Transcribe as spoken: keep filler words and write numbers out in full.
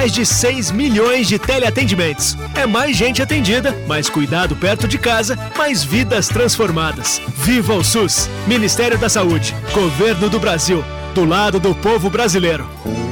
mais de seis milhões de teleatendimentos. É mais gente atendida, mais cuidado perto de casa, mais vidas transformadas. Viva o SUS! Ministério da Saúde, Governo do Brasil, do lado do povo brasileiro.